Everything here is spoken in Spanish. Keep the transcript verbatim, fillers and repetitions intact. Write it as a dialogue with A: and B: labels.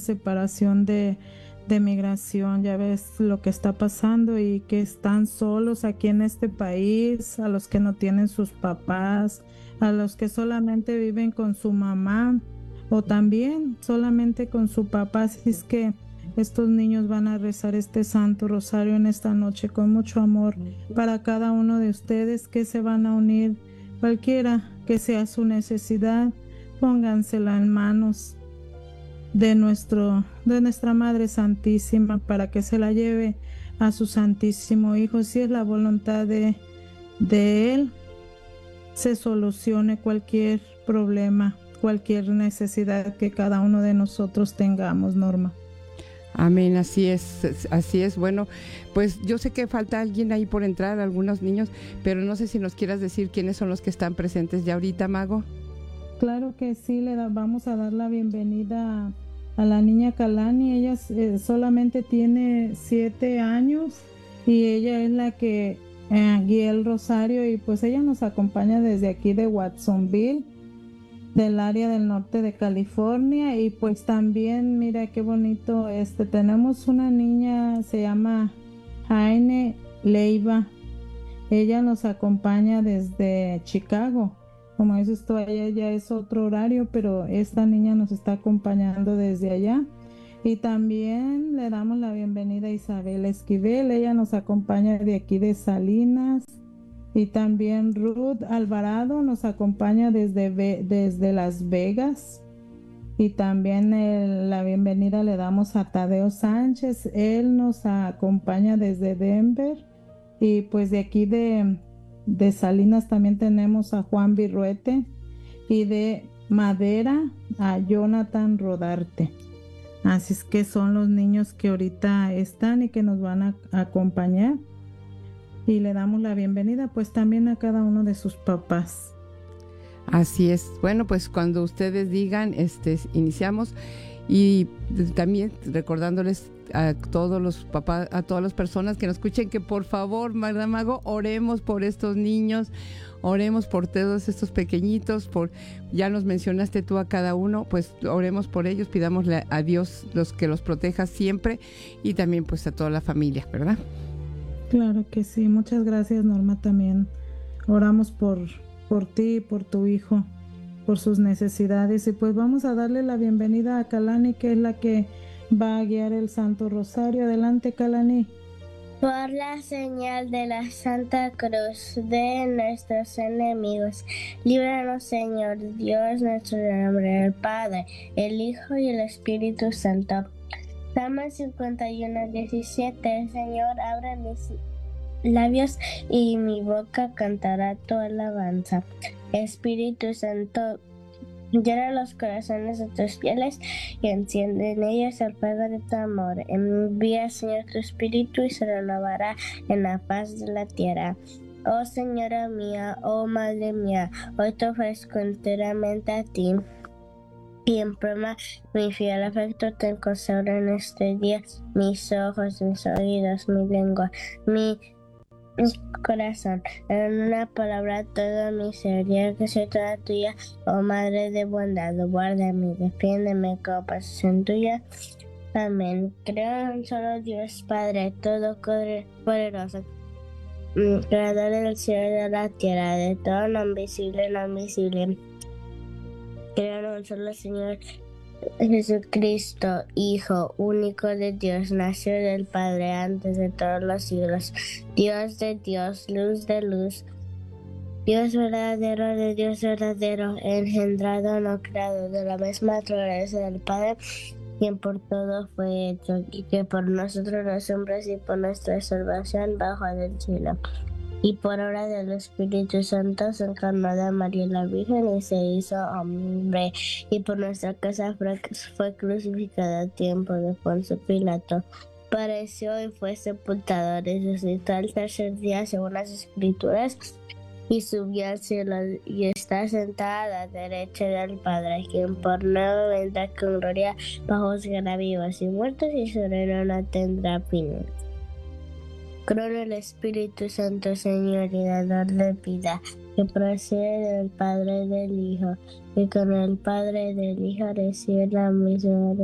A: separación de, de migración. Ya ves lo que está pasando y que están solos aquí en este país, a los que no tienen sus papás, a los que solamente viven con su mamá o también solamente con su papá. Así es que estos niños van a rezar este Santo Rosario en esta noche con mucho amor para cada uno de ustedes que se van a unir, cualquiera que sea su necesidad, póngansela en manos de nuestro, de nuestra Madre Santísima para que se la lleve a su Santísimo Hijo. Si es la voluntad de, de Él, se solucione cualquier problema, cualquier necesidad que cada uno de nosotros tengamos, Norma.
B: Amén, así es, así es. Bueno, pues yo sé que falta alguien ahí por entrar, algunos niños, pero no sé si nos quieras decir quiénes son los que están presentes ya ahorita, Mago.
A: Claro que sí, le da- vamos a dar la bienvenida a, a la niña Kalani. Ella eh, solamente tiene siete años y ella es la que eh, guía el rosario y pues ella nos acompaña desde aquí de Watsonville, del área del norte de California. Y pues también, mira qué bonito, este, tenemos una niña, se llama Jaime Leiva. Ella nos acompaña desde Chicago. Como dices tú, allá ya es otro horario, pero esta niña nos está acompañando desde allá. Y también le damos la bienvenida a Isabel Esquivel. Ella nos acompaña de aquí de Salinas. Y también Ruth Alvarado nos acompaña desde, Ve- desde Las Vegas. Y también el- la bienvenida le damos a Tadeo Sánchez. Él nos acompaña desde Denver. Y pues de aquí de, de Salinas también tenemos a Juan Virruete. Y de Madera a Jonathan Rodarte. Así es que son los niños que ahorita están y que nos van a, a acompañar. Y le damos la bienvenida pues también a cada uno de sus papás.
B: Así es. Bueno, pues cuando ustedes digan, este, iniciamos y también recordándoles a todos los papás, a todas las personas que nos escuchen que por favor, Magda Mago, oremos por estos niños, oremos por todos estos pequeñitos, por ya nos mencionaste tú a cada uno, pues oremos por ellos, pidámosle a Dios los que los proteja siempre y también pues a toda la familia, ¿verdad?
A: Claro que sí, muchas gracias Norma también. Oramos por, por ti y por tu hijo, por sus necesidades. Y pues vamos a darle la bienvenida a Kalani, que es la que va a guiar el Santo Rosario. Adelante, Kalani.
C: Por la señal de la Santa Cruz de nuestros enemigos, líbranos, Señor Dios nuestro, en el nombre del Padre, el Hijo y el Espíritu Santo. Salmo cincuenta y uno, diecisiete. Señor, abre mis labios y mi boca cantará tu alabanza. Espíritu Santo, llena los corazones de tus fieles y enciende en ellos el fuego de tu amor. Envía, Señor, tu Espíritu y se renovará en la paz de la tierra. Oh Señora mía, oh Madre mía, hoy te ofrezco enteramente a ti. Y en prueba mi fiel afecto te consagro en este día mis ojos, mis oídos, mi lengua, mi corazón, en una palabra toda mi ser, ya que soy toda tuya, oh Madre de bondad, guárdame, defiéndeme con pasión tuya. Amén. Creo en un solo Dios Padre, todopoderoso, creador del cielo y de la tierra, de todo lo visible y lo invisible. Creo en un solo Señor Jesucristo, Hijo único de Dios, nació del Padre antes de todos los siglos, Dios de Dios, luz de luz, Dios verdadero de Dios verdadero, engendrado, no creado, de la misma naturaleza del Padre, quien por todo fue hecho, y que por nosotros los hombres y por nuestra salvación bajó del cielo. Y por obra del Espíritu Santo se encarnó de María la Virgen y se hizo hombre. Y por nuestra casa fue, fue crucificado a tiempo de Poncio Pilato. Padeció y fue sepultado, resucitó al tercer día según las Escrituras y subió al cielo y está sentada a la derecha del Padre, quien por nuevo vendrá con gloria para juzgar a vivos y muertos, y su reino no tendrá fin. Creo en el Espíritu Santo, Señor y dador de vida, que procede del Padre y del Hijo, y con el Padre y del Hijo recibe la misma